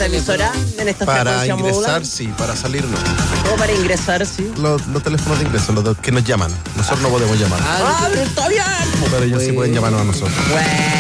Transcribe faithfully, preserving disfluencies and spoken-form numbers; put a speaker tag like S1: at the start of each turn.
S1: emisora en esta
S2: Para
S1: frecuencia
S2: ingresar,
S1: modulada?
S2: sí, para salir no.
S1: ¿Cómo para ingresar, sí?
S2: Los, los teléfonos de ingreso, los de- que nos llaman. Nosotros no podemos llamar.
S1: ¡Ah, pero está bien!
S2: Pero ellos sí pueden llamarnos a nosotros.
S1: Bueno.